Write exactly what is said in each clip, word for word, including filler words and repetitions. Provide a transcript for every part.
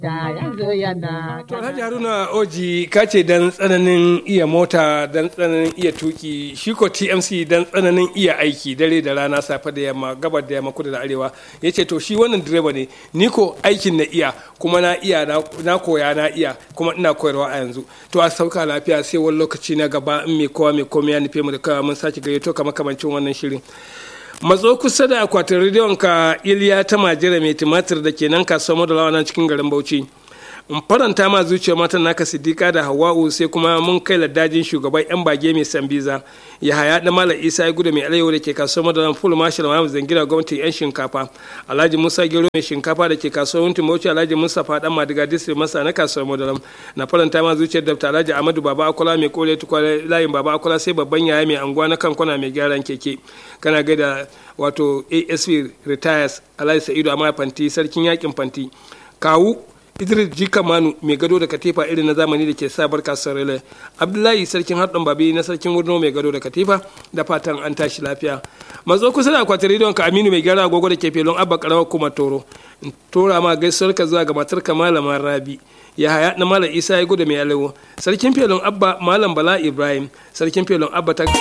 yanzu yana To Alhaji Haruna Oji ka ce dan tsananin iya mota dan tsananin iya tuki shi ko T M C dan tsananin iya aiki dare da rana safe da yamma gabar da yamma kudu da arewa yace to shi wannan direba ne ni ko aikin na iya kuma na iya na koya na iya kuma ina koyarwa a yanzu to a sauka lafiya sai wani lokaci na gaba in mai kowa mai komai ya nufe mu da kawa mun sake gayyato kamar kamancin wannan shirin matso kusa da akwatin rediyon ka Iliya ta Majira mai tumatir da ke nan kasuwar Madalawa nan cikin garin Bauchi in faranta ma zuciyar matan naka Siddiqa da Hawwa'u sai kuma mun kai ladajin shugaban yan bage mai Sambiza ya haya da Malam Isa ya gudu mai alayyahu da ke kasuwar Madalawa full marshal Muhammad Zangira gwamnatin yan shinkafa Alhaji Musa Gero mai shinkafa da ke kasuwar Wunti Bauchi Alhaji Mustafa dan Madiga district masa na kasuwar Madalawa na faranta ma zuciyar Dr. Alhaji Ahmadu Baba Akola mai kore tukwale layin Baba Akola sai babban yaya mai anguwa na kankuna mai gyaran keke kana gaida wato A S V retires Alhaji Sa'idu Amma Fanti sarkin yakin Fanti kawu Idris Jika Manu mai gado da katifa irin na zamani da ke sabar kasuwar Rele Abdullahi sarkin haɗin babi na sarkin wurno mai gado da katifa da fatan an tashi lafiya matso kusa da akwatin rediyon ka Aminu mai gyara agogo da ke felon abba karamar kuma toro in tora ma gaisuwar ka zuwa ga matar ka malama Rabi ya haya na Malam Isa ya gudu mai alewo sarkin felon abba Malam Bala Ibrahim sarkin felon abba ta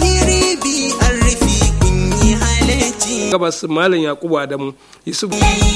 gabas Malam Yakubu Adamu Yusuf